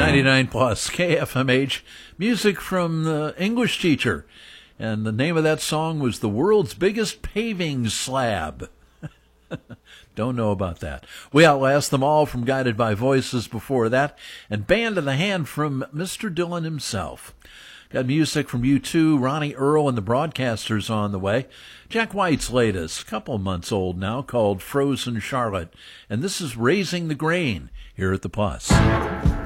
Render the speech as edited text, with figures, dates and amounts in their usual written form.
99 plus KFMH, music from the English teacher. And the name of that song was The World's Biggest Paving Slab. Don't know about that. We outlast them all from Guided by Voices before that, and Band in the Hand from Mr. Dylan himself. Got music from U2, Ronnie Earl and the Broadcasters on the way. Jack White's latest, couple months old now, called Frozen Charlotte. And this is Raising the Grain here at the Plus.